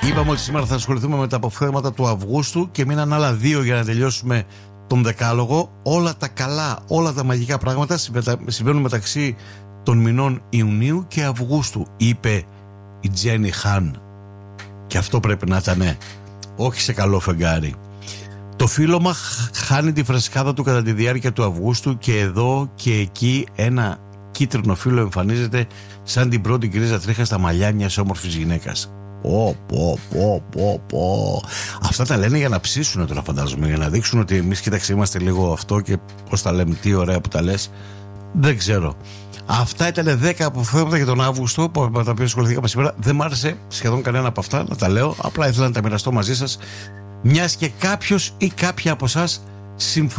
Είπαμε ότι σήμερα θα ασχοληθούμε με τα αποθέματα του Αυγούστου και μείναν άλλα 2 για να τελειώσουμε τον δεκάλογο. Όλα τα καλά, όλα τα μαγικά πράγματα συμβαίνουν μεταξύ των μηνών Ιουνίου και Αυγούστου, είπε η Τζένι Χάν. Και αυτό πρέπει να ήταν όχι σε καλό φεγγάρι. Το φύλλωμα χάνει τη φρεσκάδα του κατά τη διάρκεια του Αυγούστου και εδώ και εκεί ένα κίτρινο φύλλο εμφανίζεται σαν την πρώτη γκρίζα τρίχα στα μαλλιά μιας όμορφης γυναίκας. Αυτά τα λένε για να ψήσουν τώρα, φαντάζομαι, για να δείξουν ότι εμείς, κοίταξε, είμαστε λίγο αυτό και πώς τα λέμε, τι ωραία που τα λες. Δεν ξέρω. Αυτά ήταν 10 αποθέματα για τον Αύγουστο με τα οποία ασχοληθήκαμε σήμερα. Δεν μ' άρεσε σχεδόν κανένα από αυτά να τα λέω. Απλά ήθελα να τα μοιραστώ μαζί σας, μιας και κάποιος ή κάποια από εσάς συμφωνεί